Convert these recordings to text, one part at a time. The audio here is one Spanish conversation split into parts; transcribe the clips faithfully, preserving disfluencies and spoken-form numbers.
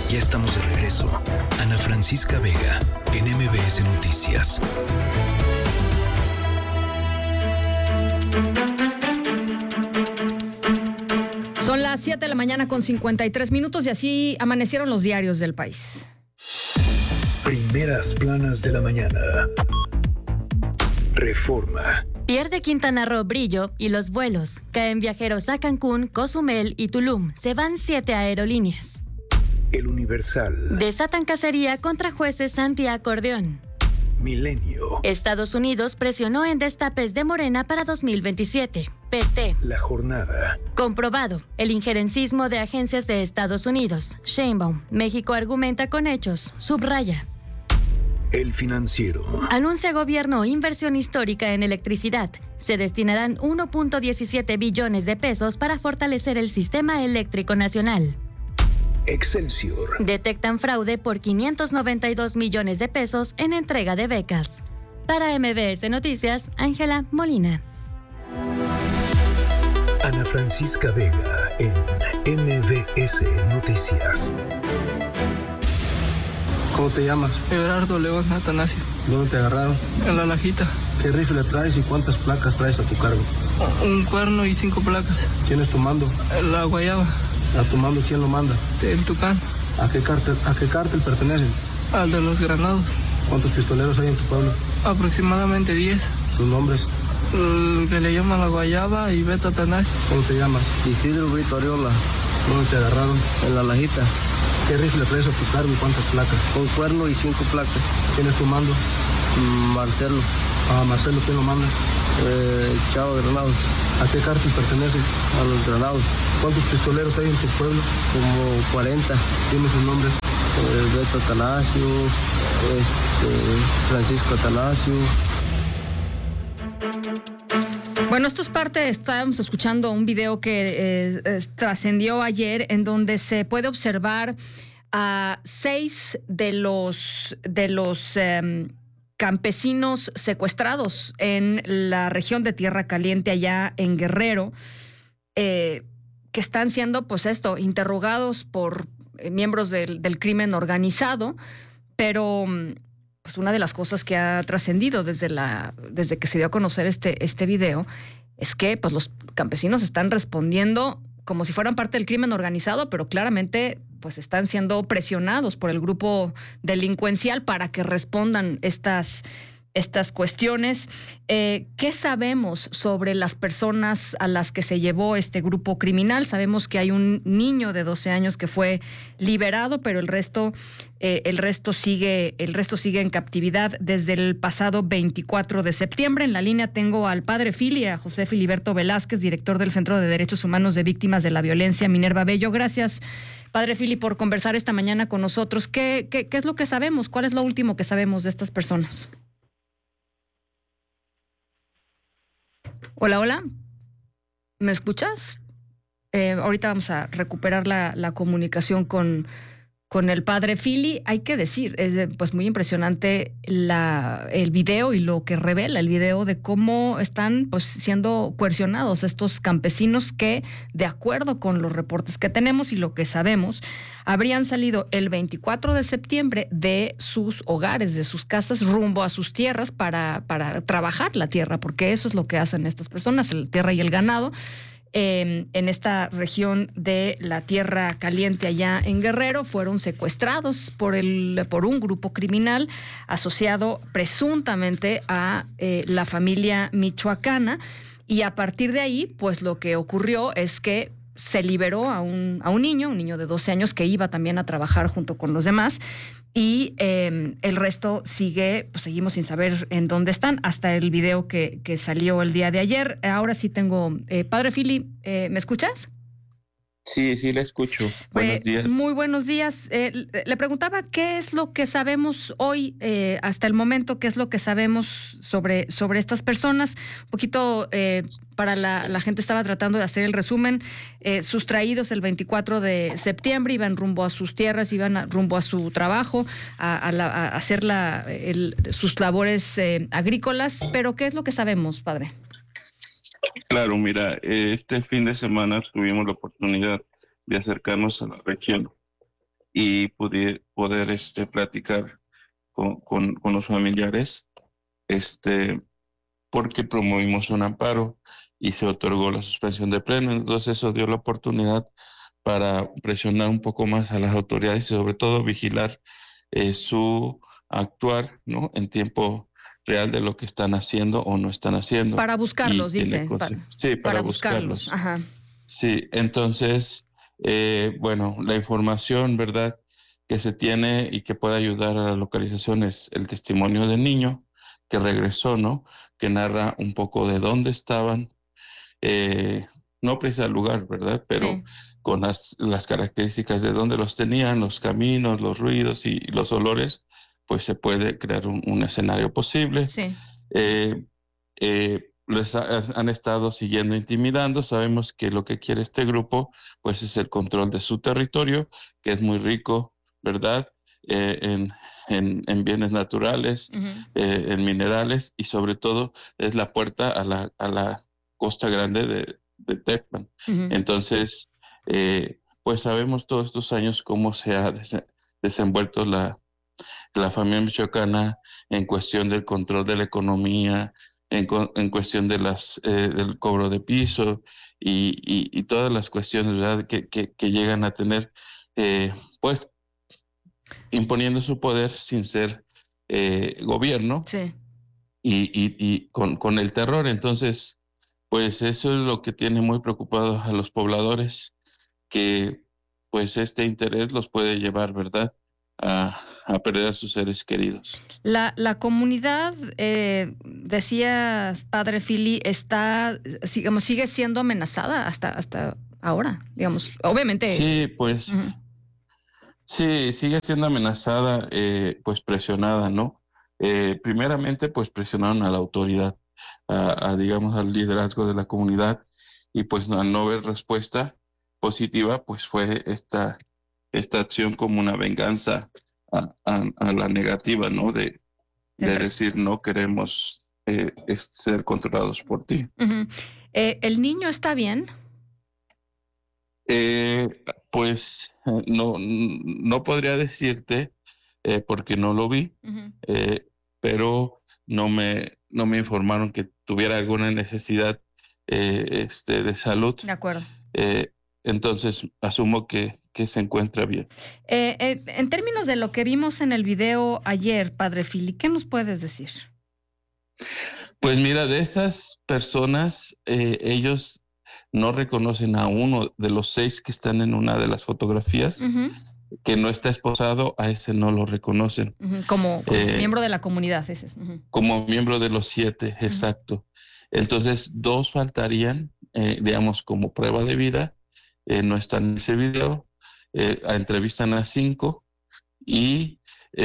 Ya estamos de regreso. Ana Francisca Vega, en M B S Noticias. Son las siete de la mañana con cincuenta y tres minutos y así amanecieron los diarios del país. Primeras planas de la mañana. Reforma. Pierde Quintana Roo brillo y los vuelos. Caen viajeros a Cancún, Cozumel y Tulum. Se van siete aerolíneas. El Universal. Desatan cacería contra jueces antiacordeón. Milenio. Estados Unidos presionó en destapes de Morena para dos mil veintisiete. P T. La Jornada. Comprobado el injerencismo de agencias de Estados Unidos. Sheinbaum. México argumenta con hechos. Subraya. El Financiero. Anuncia gobierno inversión histórica en electricidad. Se destinarán uno punto diecisiete billones de pesos para fortalecer el sistema eléctrico nacional. Excelsior. Detectan fraude por quinientos noventa y dos millones de pesos en entrega de becas. Para M B S Noticias, Ángela Molina. Ana Francisca Vega en M B S Noticias. ¿Cómo te llamas? Everardo León Atanasio. ¿Dónde te agarraron? En La Lajita. ¿Qué rifle traes y cuántas placas traes a tu cargo? Un cuerno y cinco placas. ¿Quién es tu mando? La Guayaba. ¿A tu mando quién lo manda? El Tucán. ¿A qué cártel, a qué cártel pertenecen? Al de los Granados. ¿Cuántos pistoleros hay en tu pueblo? Aproximadamente diez. ¿Sus nombres? El que le llaman La Guayaba y Beto Atanasio. ¿Cómo te llamas? Isidro Brito Ariola. ¿Dónde te agarraron? En La Lajita. ¿Qué rifle traes a tu cargo y cuántas placas? Un cuerno y cinco placas. ¿Quién es tu mando? Marcelo. Ah, Marcelo, ¿quién lo manda? Eh, Chavo Granados. ¿A qué cártel pertenece? A los Granados. ¿Cuántos pistoleros hay en tu pueblo? Como cuarenta. Dime sus nombres. Eh, Beto Atanasio, este, Francisco Atanasio. Bueno, esto es parte, estábamos escuchando un video que eh, eh, trascendió ayer en donde se puede observar a seis de los, de los eh, campesinos secuestrados en la región de Tierra Caliente allá en Guerrero, eh, que están siendo, pues esto, interrogados por eh, miembros del, del crimen organizado, pero pues una de las cosas que ha trascendido desde la desde que se dio a conocer este, este video es que pues los campesinos están respondiendo como si fueran parte del crimen organizado, pero claramente pues están siendo presionados por el grupo delincuencial para que respondan estas estas cuestiones. Eh, ¿Qué sabemos sobre las personas a las que se llevó este grupo criminal? Sabemos que hay un niño de doce años que fue liberado, pero el resto, eh, el resto sigue, el resto sigue en captividad desde el pasado veinticuatro de septiembre. En la línea tengo al padre Fili, a José Filiberto Velázquez, director del Centro de Derechos Humanos de Víctimas de la Violencia, Minerva Bello. Gracias, padre Fili, por conversar esta mañana con nosotros. ¿Qué, qué, qué es lo que sabemos? ¿Cuál es lo último que sabemos de estas personas? Hola, hola. ¿Me escuchas? Eh, ahorita vamos a recuperar la, la comunicación con, con el padre Fili. Hay que decir, es pues muy impresionante la, el video y lo que revela el video de cómo están pues siendo coercionados estos campesinos que, de acuerdo con los reportes que tenemos y lo que sabemos, habrían salido el veinticuatro de septiembre de sus hogares, de sus casas, rumbo a sus tierras para, para trabajar la tierra, porque eso es lo que hacen estas personas, la tierra y el ganado. Eh, en esta región de la Tierra Caliente allá en Guerrero, fueron secuestrados por, el, por un grupo criminal asociado presuntamente a eh, la familia michoacana, y a partir de ahí, pues lo que ocurrió es que se liberó a un, a un niño, un niño de doce años que iba también a trabajar junto con los demás, y eh, el resto sigue, pues seguimos sin saber en dónde están, hasta el video que, que salió el día de ayer. Ahora sí tengo, eh, padre Fili, eh, ¿me escuchas? Sí, sí, le escucho. Buenos eh, días. Muy buenos días. Eh, le preguntaba qué es lo que sabemos hoy, eh, hasta el momento, qué es lo que sabemos sobre, sobre estas personas. Un poquito, eh, para la, la gente estaba tratando de hacer el resumen. Eh, sustraídos el veinticuatro de septiembre, iban rumbo a sus tierras, iban a, rumbo a su trabajo, a, a, la, a hacer la, el, sus labores eh, agrícolas. Pero ¿qué es lo que sabemos, padre? Claro, mira, este fin de semana tuvimos la oportunidad de acercarnos a la región y poder, poder este, platicar con, con, con los familiares, este, porque promovimos un amparo y se otorgó la suspensión de pleno. Entonces eso dio la oportunidad para presionar un poco más a las autoridades y sobre todo vigilar eh, su actuar, ¿no?, en tiempo real de lo que están haciendo o no están haciendo. Para buscarlos, Y dice. conse- Para, sí, para, para buscarlos. buscarlos. Ajá. Sí, entonces, eh, bueno, la información, ¿verdad?, que se tiene y que puede ayudar a la localización es el testimonio del niño que regresó, ¿no?, que narra un poco de dónde estaban, eh, no precisa el lugar, ¿verdad?, pero Sí. con las, las características de dónde los tenían, los caminos, los ruidos y los olores, pues se puede crear un, un escenario posible. Sí. Eh, eh, les ha- han estado siguiendo, intimidando. Sabemos que lo que quiere este grupo, pues, es el control de su territorio, que es muy rico, ¿verdad?, Eh, en, en, en bienes naturales, Ujú. eh, en minerales, y sobre todo es la puerta a la, a la Costa Grande de, de Tecpan. Ujú. Entonces, eh, pues sabemos todos estos años cómo se ha des- desenvuelto la, la familia michoacana en cuestión del control de la economía, en, co- en cuestión de las, eh, del cobro de piso y, y- y todas las cuestiones, ¿verdad?, que, que, que llegan a tener, eh, pues, imponiendo su poder sin ser eh, gobierno Sí. y, y- y con, con el terror. Entonces, pues eso es lo que tiene muy preocupados a los pobladores, que pues este interés los puede llevar, ¿verdad?, a, a perder a sus seres queridos. La, la comunidad, eh, decías, padre Fili, está, digamos, sigue siendo amenazada hasta, hasta ahora, digamos. Obviamente. Sí, pues Ujú. sí, sigue siendo amenazada, eh, pues presionada, ¿no? Eh, primeramente, pues presionaron a la autoridad, a, a, digamos, al liderazgo de la comunidad, y pues al no ver respuesta positiva, pues fue esta, esta acción como una venganza a, a, a la negativa, ¿no? De, de Entre- decir, no queremos eh, es- ser controlados por ti. Ujú. Eh, ¿el niño está bien? Eh, pues eh, no, no podría decirte eh, porque no lo vi, Ujú. eh, pero no me, no me informaron que tuviera alguna necesidad eh, este, de salud. De acuerdo. Eh, entonces asumo que, que se encuentra bien. Eh, eh, en términos de lo que vimos en el video ayer, padre Fili, ¿qué nos puedes decir? Pues mira, de esas personas, eh, ellos no reconocen a uno de los seis que están en una de las fotografías, Ujú. que no está esposado, a ese no lo reconocen. Ujú. Como, como Eh, miembro de la comunidad, ese es. Ujú. como miembro de los siete, exacto. Entonces, dos faltarían, eh, digamos, como prueba de vida, eh, no están en ese video, eh, a- entrevistan a cinco y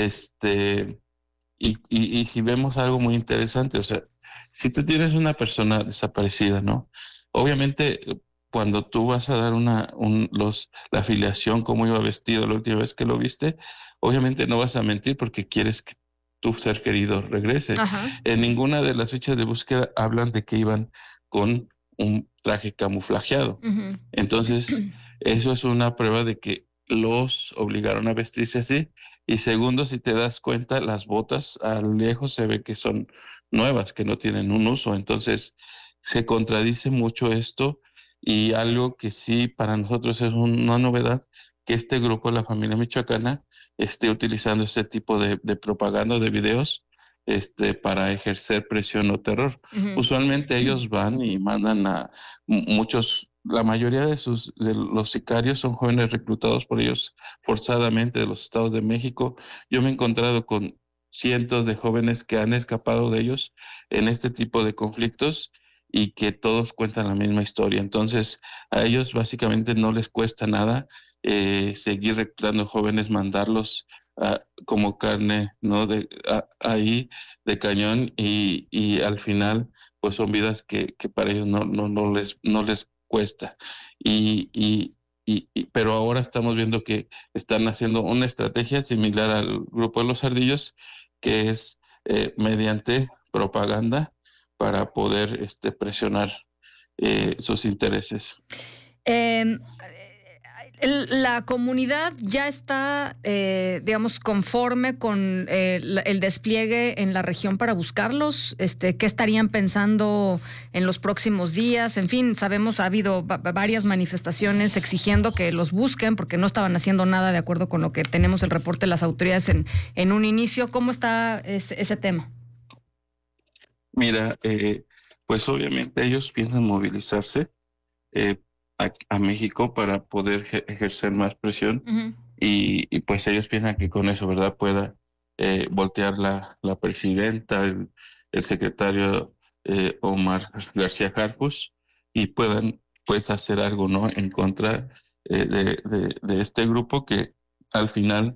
este y, y, y si vemos algo muy interesante, o sea, si tú tienes una persona desaparecida, ¿no? Obviamente, eh, cuando tú vas a dar una, un, los, la afiliación, cómo iba vestido la última vez que lo viste, obviamente no vas a mentir porque quieres que tu ser querido regrese. Ajá. En ninguna de las fichas de búsqueda hablan de que iban con un traje camuflajeado. Ujú. Entonces, eso es una prueba de que los obligaron a vestirse así. Y segundo, si te das cuenta, las botas a lo lejos se ve que son nuevas, que no tienen un uso. Entonces, se contradice mucho esto, y algo que sí para nosotros es una novedad, que este grupo de la familia michoacana esté utilizando este tipo de, de propaganda, de videos, este, para ejercer presión o terror. Ujú. Usualmente ellos van y mandan a mu- muchos, la mayoría de sus, de los sicarios son jóvenes reclutados por ellos forzadamente de los estados de México. Yo me he encontrado con cientos de jóvenes que han escapado de ellos en este tipo de conflictos y que todos cuentan la misma historia. Entonces, a ellos básicamente no les cuesta nada eh, seguir reclutando jóvenes, mandarlos ah, como carne, ¿no? De, a- ahí de cañón, y, y al final, pues son vidas que, que para ellos no, no, no les, no les cuesta. Y, y, y, y- pero ahora estamos viendo que están haciendo una estrategia similar al grupo de los ardillos, que es eh, mediante propaganda para poder este, presionar Sí. eh, sus intereses. Eh, El, la comunidad ya está, eh, digamos, conforme con eh, la, el despliegue en la región para buscarlos. Este, ¿qué estarían pensando en los próximos días? En fin, sabemos ha habido va, varias manifestaciones exigiendo que los busquen porque no estaban haciendo nada de acuerdo con lo que tenemos el reporte de las autoridades en, en un inicio. ¿Cómo está ese, ese tema? Mira, eh, pues obviamente ellos piensan movilizarse eh, A, a México para poder ejercer más presión uh-huh. y, y pues ellos piensan que con eso, ¿verdad?, pueda eh, voltear la, la presidenta, el, el secretario eh, Omar García Harfuch y puedan pues hacer algo, ¿no?, en contra eh, de, de, de este grupo que al final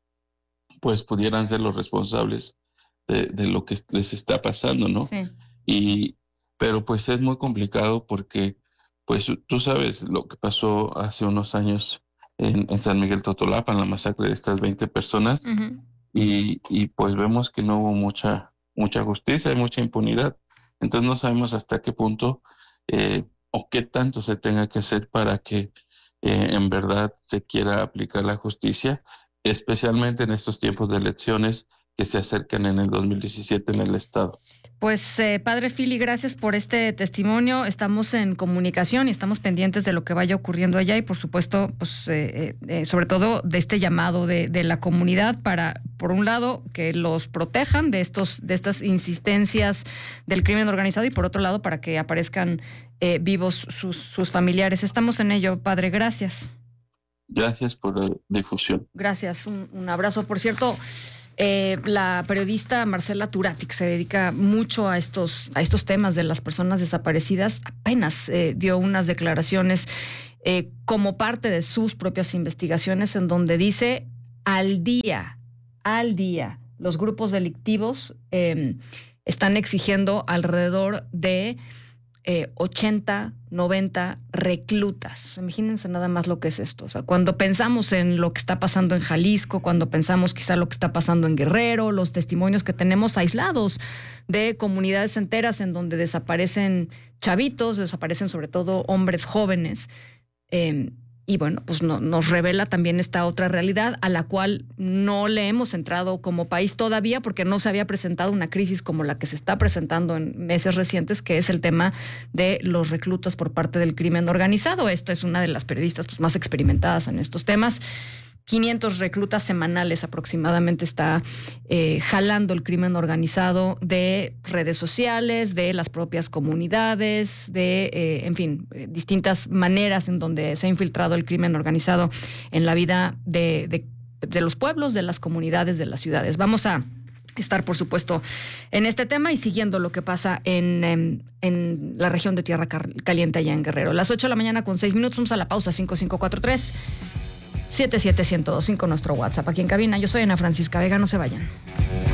pues pudieran ser los responsables de, de lo que les está pasando, ¿no? Sí. Y, pero pues es muy complicado porque pues tú sabes lo que pasó hace unos años en, en San Miguel Totolapa, en la masacre de estas veinte personas, uh-huh. y, y pues vemos que no hubo mucha, mucha justicia, hay mucha impunidad. Entonces no sabemos hasta qué punto eh, o qué tanto se tenga que hacer para que eh, en verdad se quiera aplicar la justicia, especialmente en estos tiempos de elecciones que se acercan en el dos mil diecisiete en el estado. Pues, eh, padre Fili, gracias por este testimonio. Estamos en comunicación y estamos pendientes de lo que vaya ocurriendo allá y, por supuesto, pues, eh, eh, sobre todo de este llamado de, de la comunidad para, por un lado, que los protejan de estos, de estas insistencias del crimen organizado y, por otro lado, para que aparezcan eh, vivos sus, sus familiares. Estamos en ello, padre. Gracias. Gracias por la difusión. Gracias. Un, un abrazo. Por cierto, Eh, la periodista Marcela Turati, que se dedica mucho a estos, a estos temas de las personas desaparecidas, apenas eh, dio unas declaraciones eh, como parte de sus propias investigaciones en donde dice al día, al día, los grupos delictivos eh, están exigiendo alrededor de eh, ochenta, noventa reclutas. Imagínense nada más lo que es esto. O sea, cuando pensamos en lo que está pasando en Jalisco, cuando pensamos quizá lo que está pasando en Guerrero, los testimonios que tenemos aislados de comunidades enteras en donde desaparecen chavitos, desaparecen sobre todo hombres jóvenes, eh, y bueno, pues no, nos revela también esta otra realidad a la cual no le hemos entrado como país todavía porque no se había presentado una crisis como la que se está presentando en meses recientes, que es el tema de los reclutas por parte del crimen organizado. Esta es una de las periodistas pues, más experimentadas en estos temas. quinientos reclutas semanales aproximadamente está eh, jalando el crimen organizado de redes sociales, de las propias comunidades, de, eh, en fin, eh, distintas maneras en donde se ha infiltrado el crimen organizado en la vida de, de, de los pueblos, de las comunidades, de las ciudades. Vamos a estar, por supuesto, en este tema y siguiendo lo que pasa en, en, en la región de Tierra Caliente allá en Guerrero. Las ocho de la mañana con seis minutos, vamos a la pausa. Cinco cinco cuatro tres siete siete uno cero dos cinco nuestro WhatsApp aquí en cabina. Yo soy Ana Francisca Vega, no se vayan.